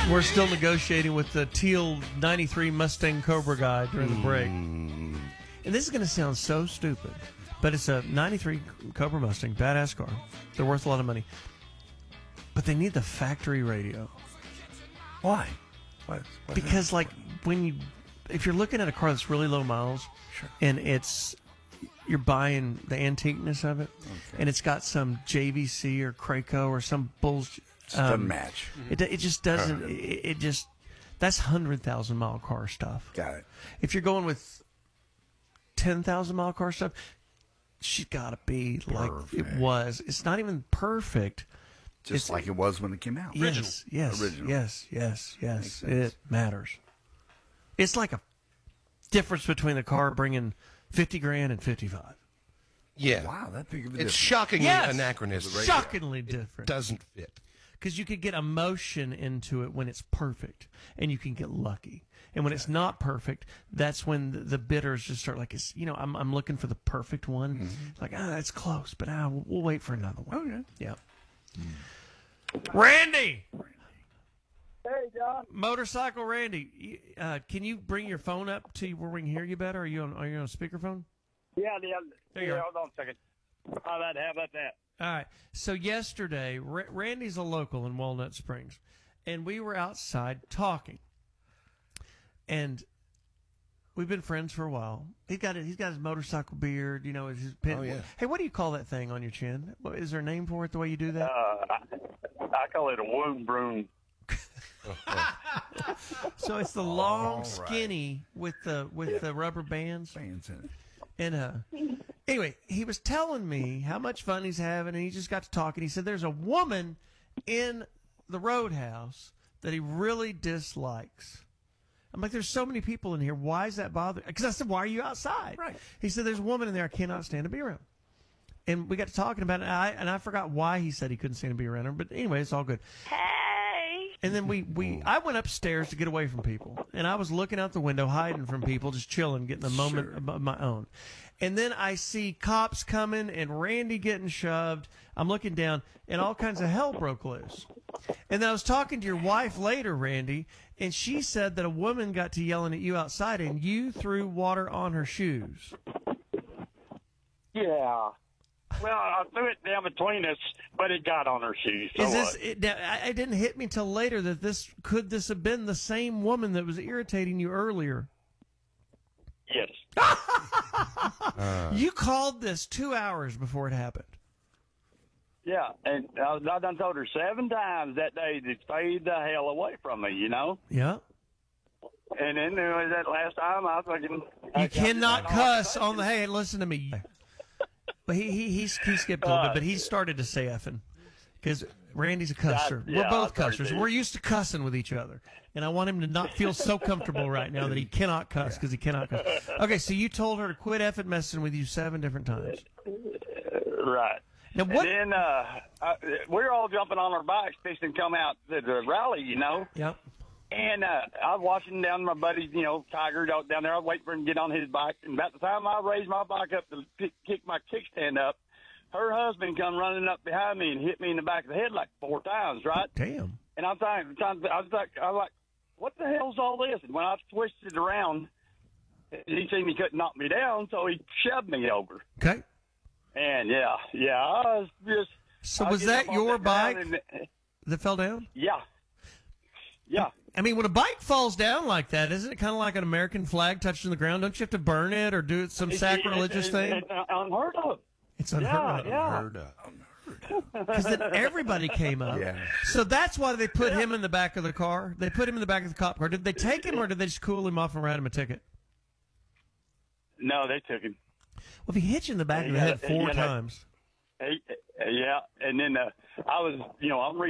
We're still negotiating with the teal 93 Mustang Cobra guy during the break. And this is going to sound so stupid, but it's a 93 Cobra Mustang, badass car. They're worth a lot of money. But they need the factory radio. Why? What Because, like, if you're looking at a car that's really low miles, Sure. and you're buying the antiqueness of it, and it's got some JVC or Craco or some bullshit. doesn't match. It just doesn't. That's 100,000 mile car stuff. Got it. If you're going with 10,000 mile car stuff, she's got to be like it was. It's not even perfect. Just like it was when it came out. Yes, Original. yes. It matters. It's like a difference between the car bringing 50 grand and 55. Yeah. Wow, that big of a It's difference. shockingly Yes. anachronistic. Shockingly It different. doesn't fit. Because you could get emotion into it when it's perfect, and you can get lucky. And when it's not perfect, that's when the bidders just start like, I'm looking for the perfect one. Mm-hmm. Like, that's close, but we'll wait for another one. Okay. Yeah. Randy! Hey, John. Motorcycle Randy, can you bring your phone up to where we can hear you better? Are you on speakerphone? Yeah, There you are. hold on a second. How about that? All right. So yesterday, Randy's a local in Walnut Springs, and we were outside talking. And we've been friends for a while. He's got his motorcycle beard, his pin. Oh, yeah. Hey, what do you call that thing on your chin? Is there a name for it the way you do that? I call it a wound broom. So it's the long, skinny with the rubber bands. Fans in it. And anyway, he was telling me how much fun he's having, and he just got to talking. He said there's a woman in the Roadhouse that he really dislikes. I'm like, there's so many people in here. Why is that bothering? Because I said, why are you outside? Right. He said, there's a woman in there I cannot stand to be around. And we got to talking about it, and I forgot why he said he couldn't stand to be around her. But anyway, it's all good. And then I went upstairs to get away from people, and I was looking out the window, hiding from people, just chilling, getting a moment of my own. And then I see cops coming and Randy getting shoved. I'm looking down, and all kinds of hell broke loose. And then I was talking to your wife later, Randy, and she said that a woman got to yelling at you outside, and you threw water on her shoes. Yeah. Well, I threw it down between us, but it got on her shoes. So It didn't hit me till later that this have been the same woman that was irritating you earlier? Yes. You called this 2 hours before it happened. Yeah, and I done told her 7 times that day to stay the hell away from me, Yeah. And then there was that last time I fucking... You cannot cuss on the... Hey, listen to me. But he skipped a little bit, but he started to say effing. Because Randy's a cusser. Yeah, We're both I started cussers. to. We're used to cussing with each other. And I want him to not feel so comfortable right now that he cannot cuss because he cannot cuss. Okay, so you told her to quit effing messing with you 7 different times. Right. Now what? And then we're all jumping on our bikes, fixing to come out to the rally, Yep. And I was watching down my buddy, Tiger down there. I was waiting for him to get on his bike. And about the time I raised my bike up to kick my kickstand up, her husband come running up behind me and hit me in the back of the head like 4 times, right? Damn. And I was like, what the hell's all this? And when I twisted around, he seen he couldn't knock me down, so he shoved me over. Okay. And I was just. So I was get that up on your bike ground that fell down? Yeah. Yeah. I mean, when a bike falls down like that, isn't it kind of like an American flag touching the ground? Don't you have to burn it or do some sacrilegious thing? It's unheard of. It's unheard of. Yeah. Because then everybody came up. Yeah. So that's why they put him in the back of the car. They put him in the back of the cop car. Did they take him or did they just cool him off and write him a ticket? No, they took him. Well, if he hit you in the back of the head 4 times. Yeah. And then I was, I'm